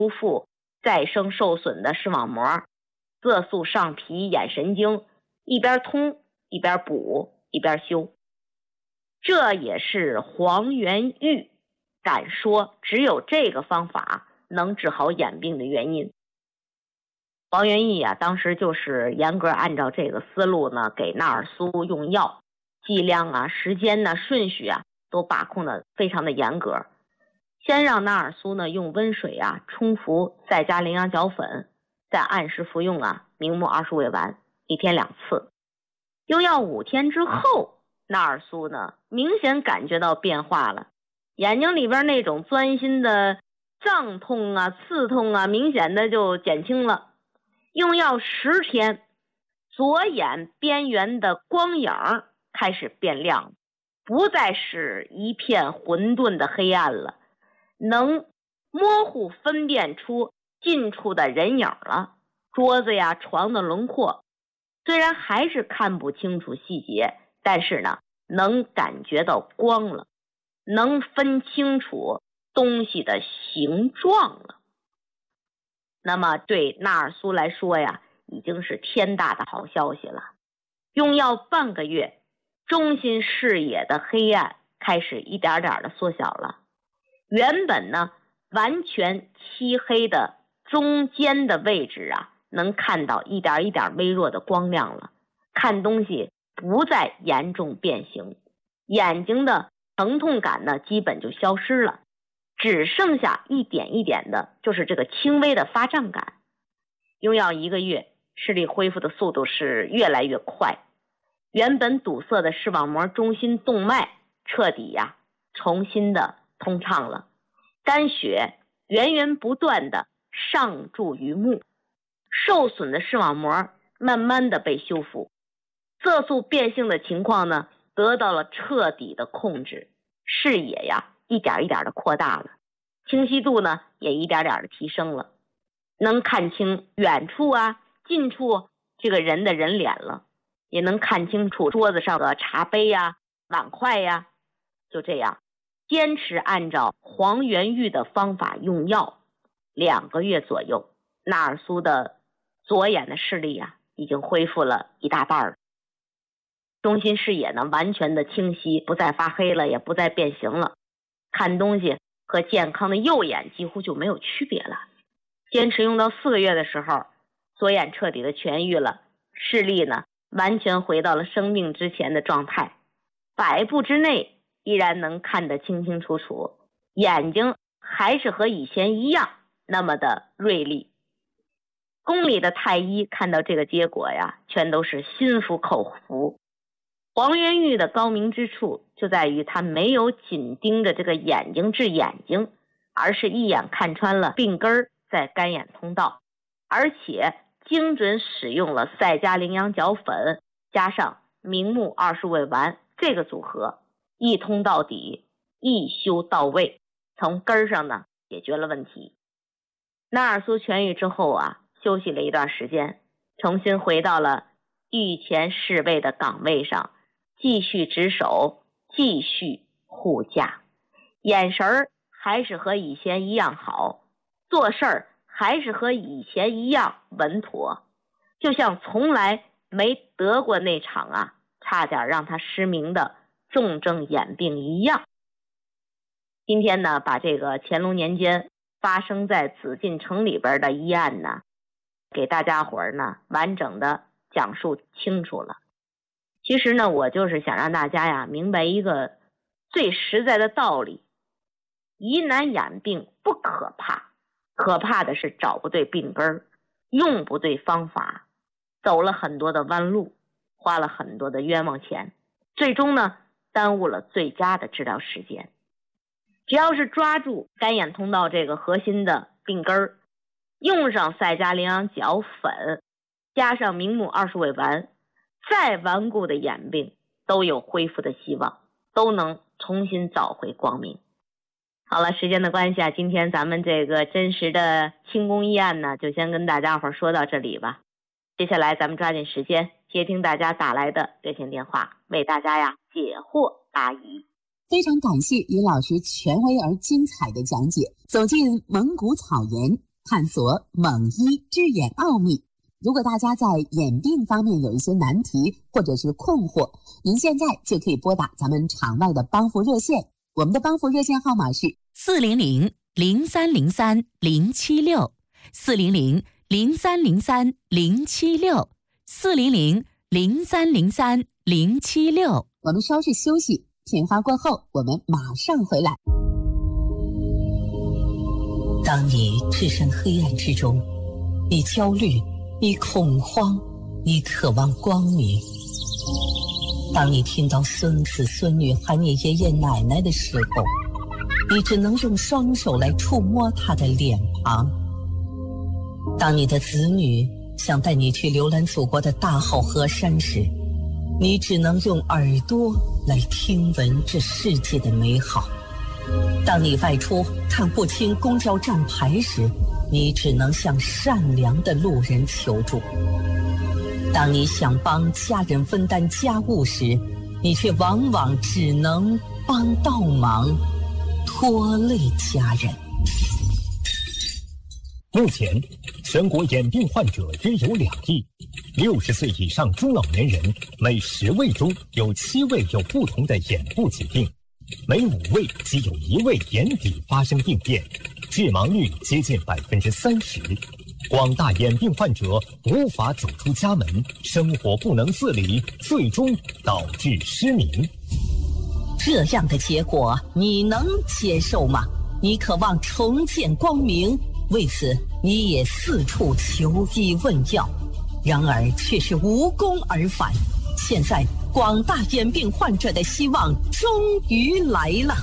恢复再生受损的视网膜，色素上皮眼神经，一边通一边补一边修。这也是黄元玉敢说只有这个方法能治好眼病的原因。黄元玉当时就是严格按照这个思路呢，给纳尔苏用药，剂量时间顺序都把控的非常的严格。先让纳尔苏呢用温水冲服再加羚羊角粉，再按时服用明目20味丸，一天2次。用药5天之后，纳尔苏呢明显感觉到变化了，眼睛里边那种钻心的胀痛刺痛明显的就减轻了。用药10天，左眼边缘的光影开始变亮，不再是一片混沌的黑暗了，能模糊分辨出近处的人影了。桌子床的轮廓虽然还是看不清楚细节，但是呢能感觉到光了，能分清楚东西的形状了。那么对纳尔苏来说已经是天大的好消息了。用药半个月，中心视野的黑暗开始一点点的缩小了。原本呢完全漆黑的中间的位置能看到一点一点微弱的光亮了，看东西不再严重变形，眼睛的疼痛感呢基本就消失了，只剩下一点一点的就是这个轻微的发胀感。用药1个月，视力恢复的速度是越来越快，原本堵塞的视网膜中心动脉彻底重新的通畅了，肝血源源不断的上注于目，受损的视网膜慢慢的被修复，色素变性的情况呢得到了彻底的控制，视野一点一点的扩大了，清晰度呢也一点点的提升了，能看清远处近处这个人的人脸了，也能看清楚桌子上的茶杯碗筷就这样坚持按照黄元玉的方法用药2个月左右，纳尔苏的左眼的视力已经恢复了一大半了，中心视野呢完全的清晰，不再发黑了，也不再变形了，看东西和健康的右眼几乎就没有区别了。坚持用到4个月的时候，左眼彻底的痊愈了，视力呢完全回到了生病之前的状态，100步之内依然能看得清清楚楚，眼睛还是和以前一样那么的锐利。宫里的太医看到这个结果全都是心服口服。黄元玉的高明之处就在于他没有紧盯着这个眼睛治眼睛，而是一眼看穿了病根在肝眼通道，而且精准使用了赛加羚羊角粉加上明目20味丸这个组合，一通到底，一修到位，从根上呢解决了问题。纳尔苏痊愈之后休息了一段时间，重新回到了御前侍卫的岗位上，继续值守，继续护驾，眼神还是和以前一样好，做事儿还是和以前一样稳妥，就像从来没得过那场差点让他失明的重症眼病一样。今天呢，把这个乾隆年间发生在紫禁城里边的医案呢，给大家伙儿呢完整的讲述清楚了。其实呢，我就是想让大家明白一个最实在的道理，疑难眼病不可怕，可怕的是找不对病根，用不对方法，走了很多的弯路，花了很多的冤枉钱，最终呢耽误了最佳的治疗时间。只要是抓住肝眼通道这个核心的病根，用上赛加羚羊角粉加上明目20味丸，再顽固的眼病都有恢复的希望，都能重新找回光明。好了，时间的关系今天咱们这个真实的清宫医案呢，就先跟大家伙说到这里吧。接下来咱们抓紧时间接听大家打来的热线电话，为大家解惑答疑。 非常感谢于老师权威而精彩的讲解。走进蒙古草原， 探索蒙医治眼奥秘。如果大家在眼病方面有一些难题或者是困惑，您现在就可以拨打咱们场外的帮扶热线，我们的帮扶热线号码是 400-303-076，400-303-076。 我们稍事休息，片花过后我们马上回来。 当你置身黑暗之中，你焦虑，你恐慌，你渴望光明。当你听到孙子孙女喊你爷爷奶奶的时候，你只能用双手来触摸他的脸庞。当你的子女想带你去浏览祖国的大好河山时，你只能用耳朵来听闻这世界的美好。当你外出看不清公交站牌时，你只能向善良的路人求助。当你想帮家人分担家务时，你却往往只能帮倒忙，拖累家人。 目前，全国眼病患者约有2亿，60岁以上中老年人每10位中有7位有不同的眼部疾病，每5位即有1位眼底发生病变，致盲率接近30%。广大眼病患者无法走出家门，生活不能自理，最终导致失明。 这样的结果你能接受吗？你渴望重见光明，为此你也四处求医问药，然而却是无功而返。现在广大眼病患者的希望终于来了。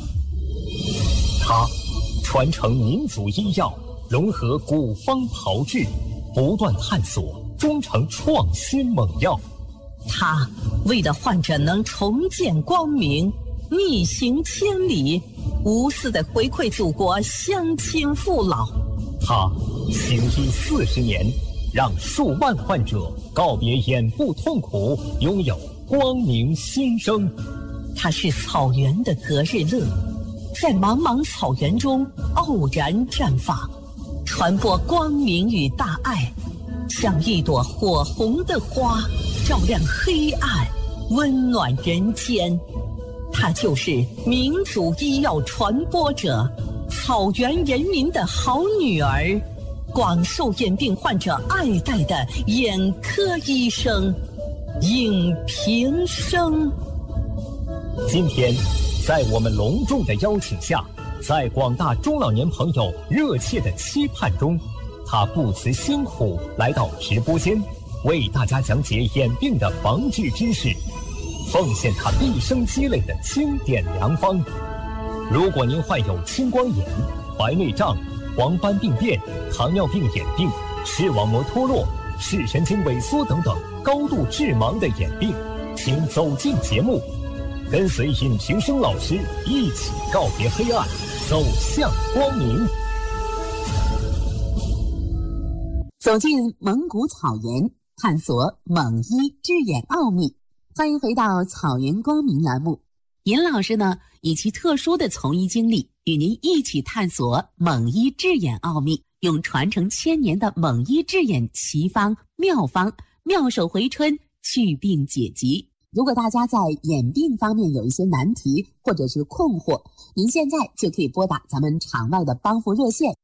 他传承民族医药，融合古方炮制，不断探索，终成创新猛药。 他为了患者能重见光明，逆行千里，无私的回馈祖国乡亲父老。 他行医40年，让数万患者告别眼部痛苦，拥有光明新生。 他是草原的隔日乐，在茫茫草原中傲然绽放，传播光明与大爱，像一朵火红的花，照亮黑暗，温暖人间。他就是民族医药传播者，草原人民的好女儿，广受眼病患者爱戴的眼科医生尹平生。 今天，在我们隆重的邀请下，在广大中老年朋友热切的期盼中，他不辞辛苦来到直播间，为大家讲解眼病的防治知识，奉献他毕生积累的经典良方。如果您患有青光眼、白内障、黄斑病变、糖尿病眼病、视网膜脱落、视神经萎缩等等高度致盲的眼病，请走进节目，跟随尹平生老师一起告别黑暗，走向光明。 走进蒙古草原，探索蒙医治眼奥秘。欢迎回到草原光明栏目。尹老师呢，以其特殊的从医经历，与您一起探索蒙医治眼奥秘，用传承1000年的蒙医治眼奇方妙方，妙手回春，祛病解疾。如果大家在眼病方面有一些难题或者是困惑，您现在就可以拨打咱们场外的帮扶热线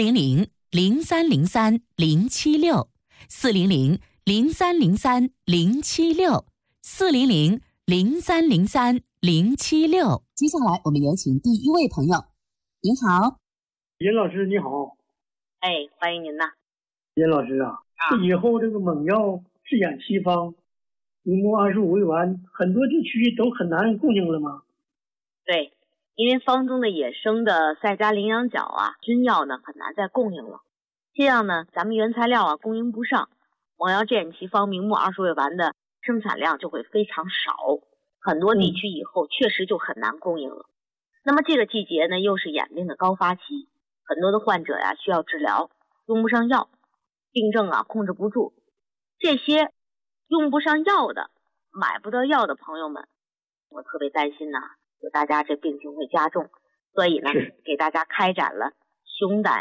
400-303-076，400-303-076。 接下来我们有请第一位朋友。您好。 尹老师你好。 哎，欢迎您呐。 尹老师啊，以后这个猛药治眼奇方明目25味丸，很多地区都很难供应了吗？ 对，因为方中的野生的赛迦羚羊角啊，菌药呢很难再供应了，这样呢咱们原材料啊供应不上，猛药治眼奇方明目20味丸的生产量就会非常少，很多地区以后确实就很难供应了。那么这个季节呢又是眼病的高发期，很多的患者呀需要治疗，用不上药，病症啊控制不住，这些用不上药的、买不到药的朋友们，我特别担心呐，就大家这病情会加重，所以呢，给大家开展了熊胆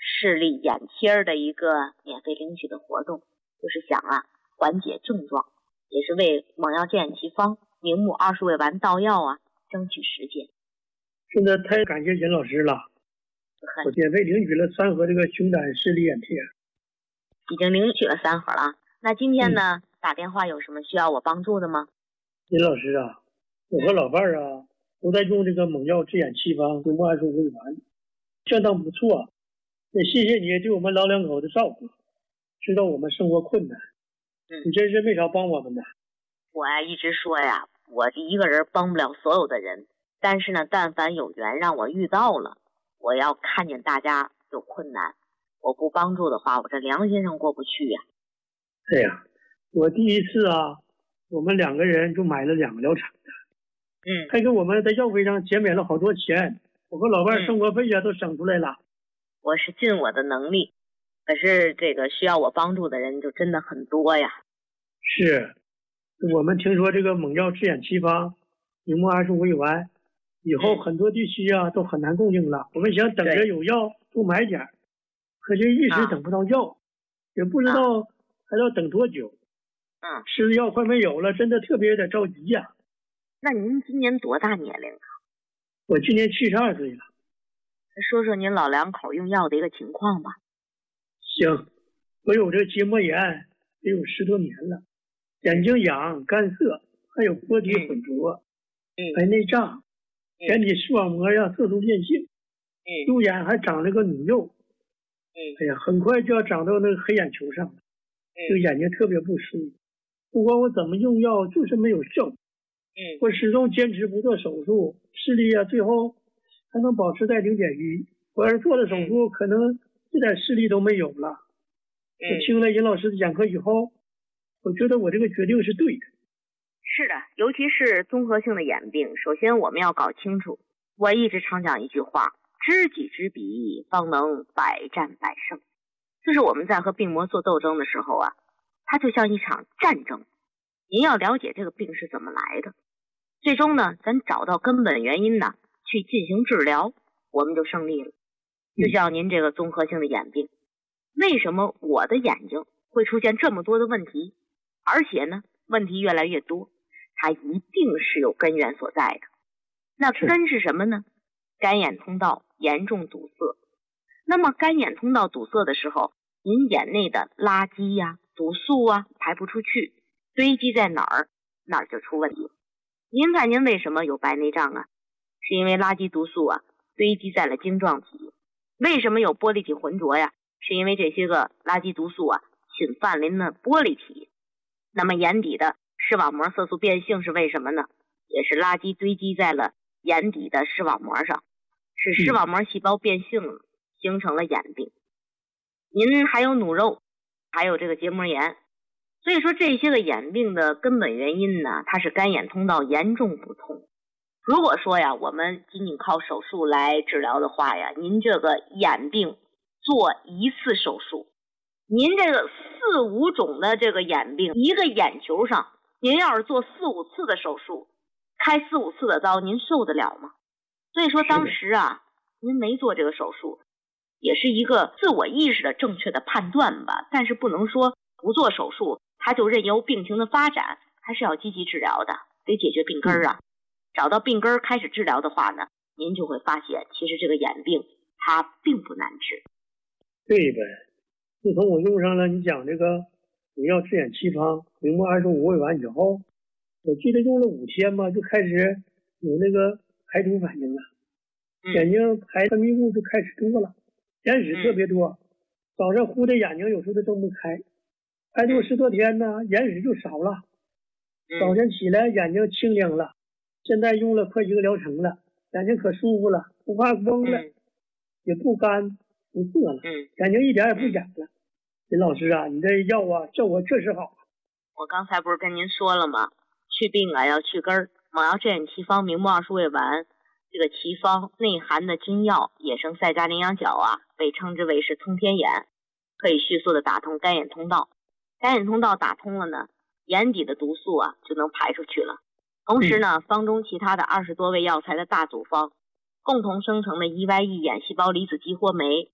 视力眼贴的一个免费领取的活动，就是想缓解症状，也是为猛药健眼奇方明目20味丸到药争取实践。 真的太感谢尹老师了，我免费领取了3盒这个熊胆视力眼贴， 已经领取了3盒了。那今天呢，打电话有什么需要我帮助的吗？ 尹老师我和老伴儿都在用这个猛药治眼奇方明目25味丸，相当不错。也谢谢你对我们老两口的照顾，知道我们生活困难，你真是没少帮我们的。 我一直说我一个人帮不了所有的人，但是呢，但凡有缘让我遇到了，我要看见大家有困难，我不帮助的话，我这良心上过不去呀。 对呀，我第一次我们2个人就买了2个疗程的，还给我们在药费上减免了好多钱，我和老伴儿生活费都省出来了。 我是尽我的能力，可是这个需要我帮助的人就真的很多呀。 是，我们听说这个猛药治眼奇方明目25味丸以后很多地区都很难供应了，我们想等着有药多买点，可是一时等不到药，也不知道还要等多久。吃的药快没有了，真的特别有点着急呀。 那您今年多大年龄我今年72岁了。 说说您老两口用药的一个情况吧。 行，我有这个结膜炎得有10多年了，眼睛痒、干涩，还有波体混浊，白内障，眼底视网膜色素变性，右眼还长了个脓肉，哎呀，很快就要长到那个黑眼球上了，这个眼睛特别不舒服。不管我怎么用药，就是没有效果。我始终坚持不做手术，视力最后还能保持在0.1。我要是做了手术，可能一点视力都没有了。我听了尹老师的讲课以后，我觉得我这个决定是对的。 是的，尤其是综合性的眼病，首先我们要搞清楚，我一直常讲一句话，知己知彼，方能百战百胜。就是我们在和病魔做斗争的时候它就像一场战争，您要了解这个病是怎么来的，最终呢，咱找到根本原因去进行治疗，我们就胜利了。就像您这个综合性的眼病，为什么我的眼睛会出现这么多的问题，而且呢，问题越来越多，它一定是有根源所在的。那根是什么呢？干眼通道严重堵塞。那么干眼通道堵塞的时候，您眼内的垃圾毒素排不出去，堆积在哪儿就出问题。您看您为什么有白内障是因为垃圾毒素堆积在了晶状体。为什么有玻璃体浑浊是因为这些个垃圾毒素侵犯了您的玻璃体。那么眼底的视网膜色素变性是为什么呢？也是垃圾堆积在了眼底的视网膜上，使视网膜细胞变性了，形成了眼病。您还有脓肉，还有这个结膜炎。所以说这些个眼病的根本原因呢，它是干眼通道严重不通。如果说我们仅仅靠手术来治疗的话您这个眼病做1次手术，您这个4、5种的这个眼病，一个眼球上，您要是做4、5次的手术，开4、5次的刀，您受得了吗？所以说当时您没做这个手术，也是一个自我意识的正确的判断吧。但是不能说不做手术，它就任由病情的发展，还是要积极治疗的，得解决病根找到病根开始治疗的话呢，您就会发现，其实这个眼病它并不难治。 对呗，自从我用上了你讲这个猛药治眼奇方明目25味丸以后，我记得用了5天吧，就开始有那个排毒反应了，眼睛排分泌物就开始多了，眼屎特别多，早上糊的眼睛有时候都睁不开，排毒10多天呢，眼屎就少了，早晨起来眼睛清亮了。现在用了快1个疗程了，眼睛可舒服了，不发光了，也不干不涩了，眼睛一点也不痒了。林老师你这药效果确实好。 我刚才不是跟您说了吗？去病要去根儿。猛药治眼奇方明目20味丸，这个奇方内含的君药野生赛加羚羊角被称之为是通天眼，可以迅速的打通干眼通道。干眼通道打通了呢，眼底的毒素就能排出去了。同时呢，方中其他的20多味药材的大组方，共同生成的EYE眼细胞离子激活酶，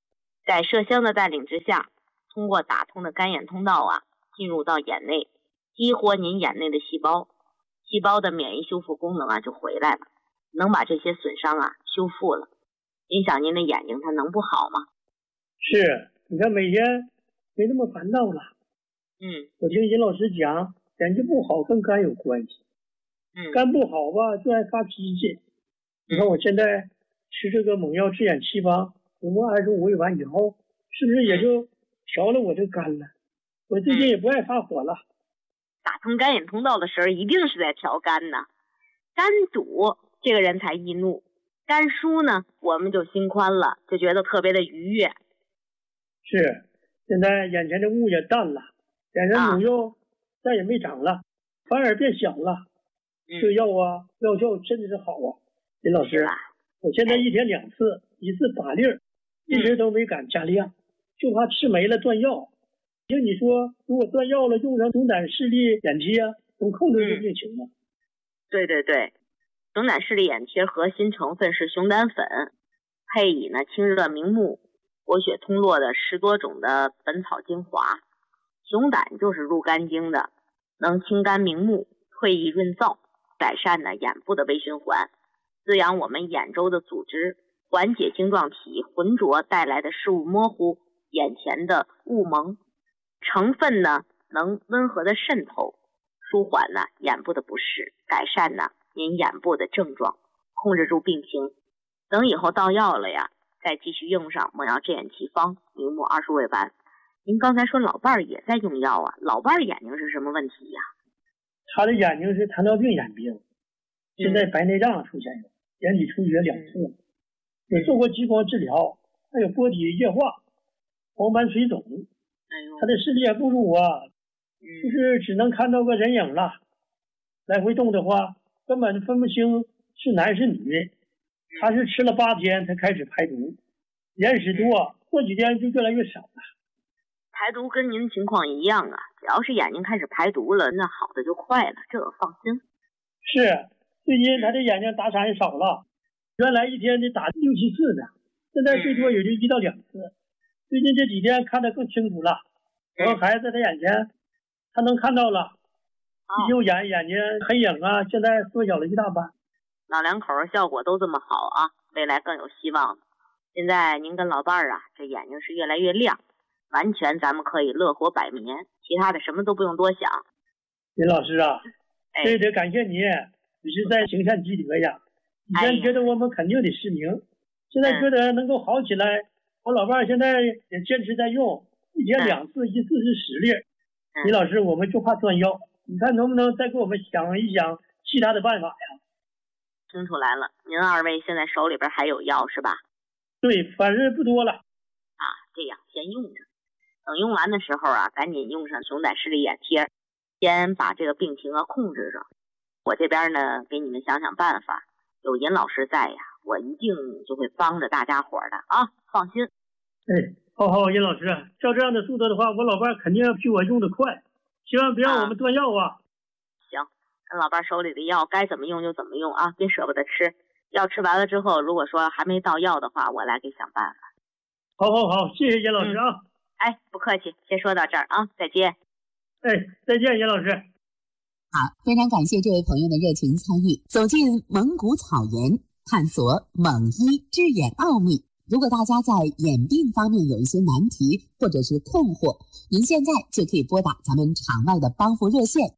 在麝香的带领之下，通过打通的肝眼通道啊，进入到眼内，激活您眼内的细胞，细胞的免疫修复功能啊就回来了，能把这些损伤啊修复了。影响您的眼睛，它能不好吗？ 是，你看每天没那么烦躁了。我听尹老师讲，眼睛不好跟肝有关系。肝不好吧，就爱发脾气。你看我现在吃这个猛药治眼七方，我们25味丸以后，是不是也就调了我这肝了？我最近也不爱发火了。 打通肝眼通道的时候，一定是在调肝呢。肝堵，这个人才易怒；肝疏呢，我们就心宽了，就觉得特别的愉悦。 是，现在眼前的雾也淡了，脸上肿瘤再也没长了，反而变小了。这药啊，药效真的是好啊，林老师。我现在一天2次，一次8粒，一直都没敢加量，就怕吃没了断药。听你说，如果断药了，用上熊胆视力眼贴，能控制这病情吗？ 对对对，熊胆视力眼贴核心成分是熊胆粉，配以呢清热明目、活血通络的10多种的本草精华。熊胆就是入肝经的，能清肝明目、退翳润燥，改善呢眼部的微循环，滋养我们眼周的组织，缓解晶状体浑浊带来的视物模糊、眼前的雾蒙。成分呢能温和的渗透，舒缓呢眼部的不适，改善呢您眼部的症状，控制住病情。等以后到药了呀，再继续用上猛药治眼奇方明目20味丸。您刚才说老伴儿也在用药啊，老伴儿眼睛是什么问题呀？ 他的眼睛是糖尿病眼病，现在白内障出现了，眼底出血2次，也做过激光治疗，还有波体液化、黄斑水肿。他的视力也不如我，就是只能看到个人影了，来回动的话根本分不清是男是女。他是吃了8天才开始排毒，眼屎多，过几天就越来越少了。 排毒跟您情况一样啊，只要是眼睛开始排毒了，那好的就快了，这个放心。 是，最近他的眼睛打闪也少了，原来一天得打6、7次呢，现在最多也就1到2次。最近这几天看得更清楚了，我和孩子在他眼前，他能看到了，右眼睛黑影啊，现在缩小了1大半。 老两口效果都这么好啊，未来更有希望。现在您跟老伴儿啊，这眼睛是越来越亮，完全咱们可以乐活百年，其他的什么都不用多想。 林老师啊，这得感谢你是在行善积德呀。以前觉得我们肯定得失明，现在觉得能够好起来。我老伴儿现在也坚持在用，一天2次，一次是10粒。林老师，我们就怕断药，你看能不能再给我们想一想其他的办法呀？ 听出来了，您2位现在手里边还有药是吧？ 对，反正不多了。 啊，这样先用着，等用完的时候啊，赶紧用上熊胆视力眼贴，先把这个病情啊控制着。我这边呢，给你们想想办法，有尹老师在呀，我一定就会帮着大家伙的啊，放心。 好，尹老师，照这样的速度的话，我老伴肯定要比我用得快，千万别让我们断药啊。 行，跟老伴手里的药该怎么用就怎么用啊，别舍不得吃。药吃完了之后，如果说还没到药的话，我来给想办法。 好，谢谢尹老师啊。 不客气，先说到这儿啊，再见。 再见，尹老师。 好，非常感谢这位朋友的热情参与，走进蒙古草原，探索蒙医治眼奥秘。如果大家在眼病方面有一些难题或者是困惑，您现在就可以拨打咱们场外的帮扶热线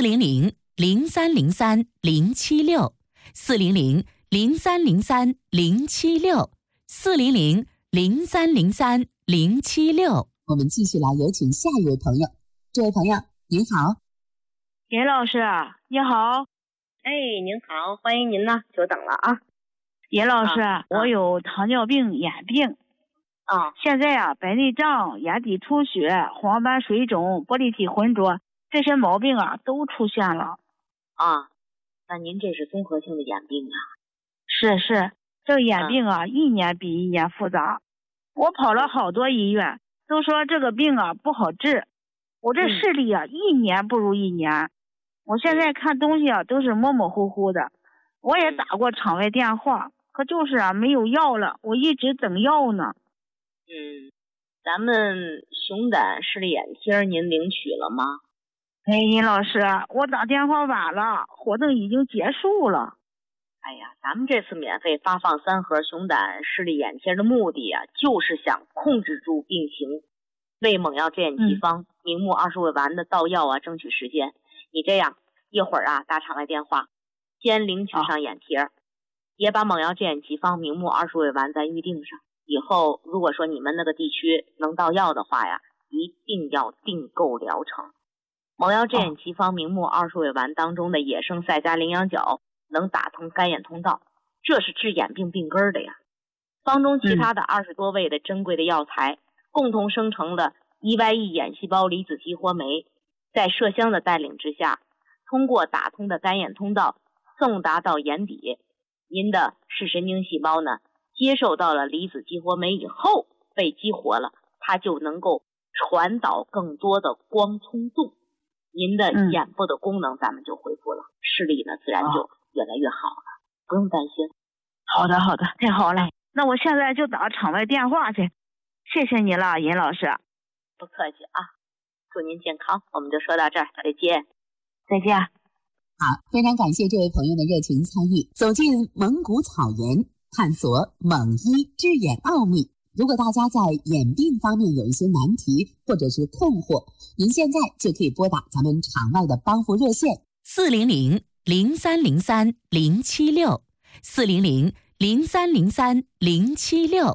400-0303-076，400-0303-076。我们继续来有请下一位朋友。这位朋友您好。 尹老师你好。 您好，欢迎您呢，久等了啊。 尹老师，我有糖尿病眼病现在白内障、眼底出血、黄斑水肿、玻璃体浑浊，这些毛病都出现了那您这是综合性的眼病啊？ 是，这个眼病一年比一年复杂，我跑了好多医院，都说这个病不好治，我这视力一年不如一年，我现在看东西都是模模糊糊的，我也打过场外电话，可就是没有药了，我一直等药呢。 咱们熊胆视力眼贴您领取了吗？ 哎，尹老师，我打电话晚了，活动已经结束了。 哎呀，咱们这次免费发放3盒熊胆视力眼贴的目的啊，就是想控制住病情，为猛药制眼奇方明目20味丸的到药啊争取时间。你这样一会儿啊打场外电话，先领取上眼贴，也把猛药制眼奇方明目20味丸再预定上。以后如果说你们那个地区能到药的话呀，一定要订购疗程。猛药制眼奇方明目20味丸当中的野生赛加羚羊角能打通干眼通道，这是治眼病病根的呀。方中其他的20多味的珍贵的药材，共同生成了EYE眼细胞离子激活酶，在麝香的带领之下，通过打通的干眼通道送达到眼底，您的视神经细胞呢接受到了离子激活酶以后被激活了，它就能够传导更多的光聪纵，您的眼部的功能咱们就恢复了，视力呢自然就越来越好了，不用担心。 好的，太好了，那我现在就打场外电话去。谢谢你了，尹老师。 不客气啊，祝您健康。我们就说到这儿，再见。 再见。 好，非常感谢这位朋友的热情参与，走进蒙古草原，探索蒙医治眼奥秘。如果大家在眼病方面有一些难题或者是困惑，您现在就可以拨打咱们场外的帮扶热线 400-0303-076 400-0303-076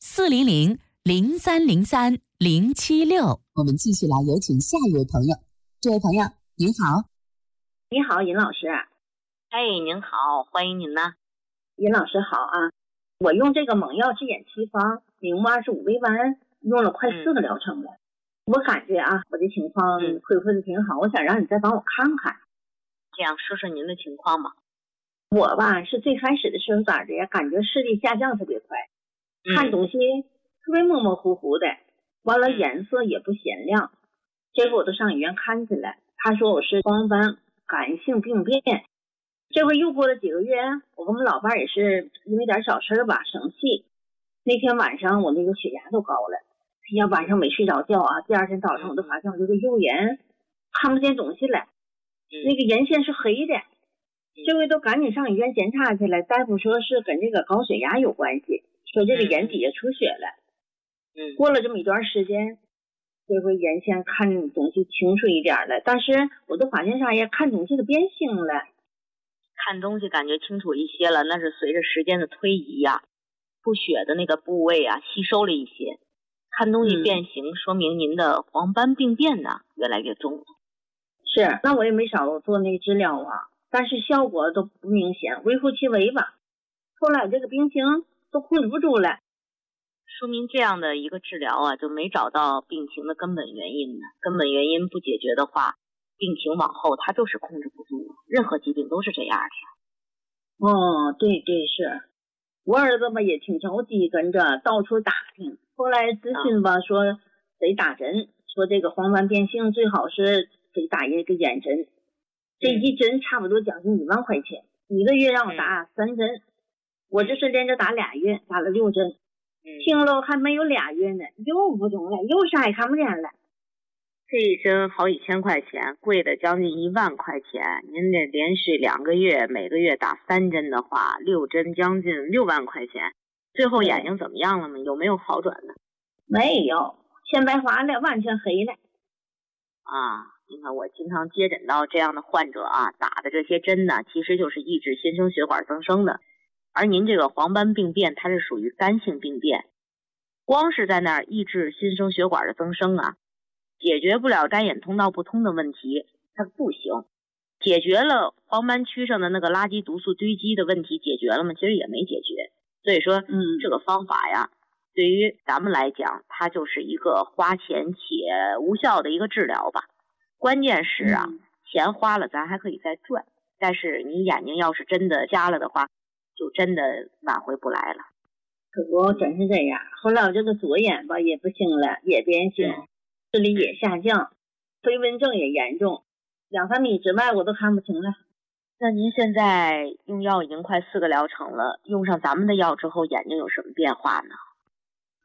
400-0303-076。 我们继续来有请下一位朋友。这位朋友您好。 你好，尹老师。 哎，您好，欢迎您呢。 尹老师好啊，我用这个猛药治眼奇方明目25味丸用了快4个疗程了。我感觉啊，我的情况恢复的挺好，我想让你再帮我看看。 这样说说您的情况吧。 我吧是最开始的时候咋的呀，感觉视力下降特别快，看东西特别模模糊糊的，完了颜色也不鲜亮。这回我都上医院看去了，他说我是黄斑感性病变。这回又过了几个月，我跟我们老伴也是因为点小事吧生气，那天晚上我那个血压都高了，哎呀晚上没睡着觉啊，第二天早上我都发现我这个右眼看不见东西了，那个眼线是黑的。这回都赶紧上医院检查去了，大夫说是跟这个高血压有关系，说这个眼底下出血了。过了这么一段时间，这回眼线看东西清楚一点了，但是我都发现啥呀，看东西都变形了。 看东西感觉清楚一些了，那是随着时间的推移呀，出血的那个部位啊吸收了一些，看东西变形，说明您的黄斑病变呢越来越重了。 是，那我也没少做那个治疗啊，但是效果都不明显，微乎其微吧。后来这个病情都控制不住了， 说明这样的一个治疗啊，就没找到病情的根本原因呢。根本原因不解决的话，病情往后它就是控制不住，任何疾病都是这样的呀。 对，是。我儿子吧也挺着急，跟着到处打听，后来咨询吧说得打针，说这个黄斑变性最好是得打一个眼针，这一针差不多将近1万块钱，一个月让我打3针，我这是连着打2月，打了6针。听了还没有2月呢，又不中了，又啥也看不见了。 这一针好几千块钱，贵的将近1万块钱。您得连续2个月，每个月打3针的话，6针将近6万块钱。最后眼睛怎么样了吗？有没有好转呢？ 没有，全白花了，完全黑了。 你看我经常接诊到这样的患者啊，打的这些针呢，其实就是抑制新生血管增生的。而您这个黄斑病变，它是属于干性病变，光是在那儿抑制新生血管的增生啊，解决不了干眼通道不通的问题，它不行。解决了黄斑区上的那个垃圾毒素堆积的问题，解决了吗？其实也没解决。所以说，这个方法呀，对于咱们来讲，它就是一个花钱且无效的一个治疗吧。关键是啊，钱花了咱还可以再赚，但是你眼睛要是真的瞎了的话，就真的挽回不来了。 可不真是这样。后来我这个左眼吧也不行了，也变形，视力也下降，飞蚊症也严重，2、3米之外我都看不清了。 那您现在用药已经快4个疗程了，用上咱们的药之后，眼睛有什么变化呢？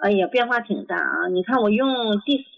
哎呀，变化挺大啊！你看我用第4